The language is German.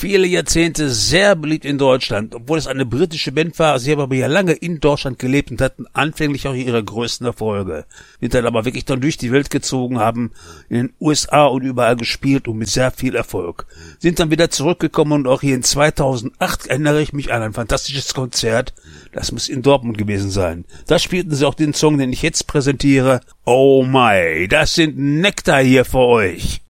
viele Jahrzehnte sehr beliebt in Deutschland, obwohl es eine britische Band war. Sie haben aber ja lange in Deutschland gelebt und hatten anfänglich auch ihre größten Erfolge. Sind dann aber wirklich dann durch die Welt gezogen, haben in den USA und überall gespielt und mit sehr viel Erfolg. Sind dann wieder zurückgekommen und auch hier in 2008 erinnere ich mich an ein fantastisches Konzert. Das muss in Dortmund gewesen sein. Da spielten sie auch den Song, den ich jetzt präsentiere. Oh my, das sind Nektar hier für euch.